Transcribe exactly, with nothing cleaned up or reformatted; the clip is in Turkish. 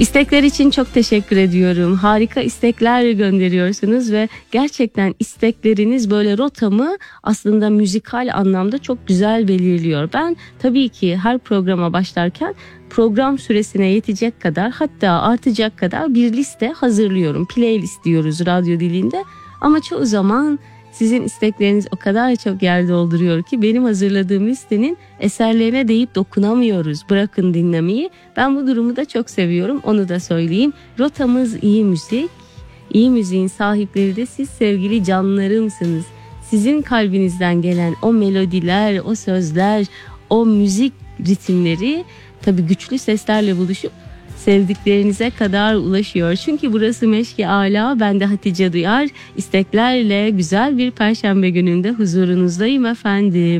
İstekler için çok teşekkür ediyorum. Harika istekler gönderiyorsunuz ve gerçekten istekleriniz böyle rotamı aslında müzikal anlamda çok güzel belirliyor. Ben tabii ki her programa başlarken program süresine yetecek kadar, hatta artacak kadar bir liste hazırlıyorum. Playlist diyoruz radyo dilinde, ama çoğu zaman sizin istekleriniz o kadar çok yer dolduruyor ki benim hazırladığım listenin eserlerine deyip dokunamıyoruz. Bırakın dinlemeyi. Ben bu durumu da çok seviyorum. Onu da söyleyeyim. Rotamız iyi müzik. İyi müziğin sahipleri de siz sevgili canlarımsınız. Sizin kalbinizden gelen o melodiler, o sözler, o müzik ritimleri tabii güçlü seslerle buluşup sevdiklerinize kadar ulaşıyor. Çünkü burası Meşki Ala, ben de Hatice Duyar. İsteklerle güzel bir perşembe gününde huzurunuzdayım efendim.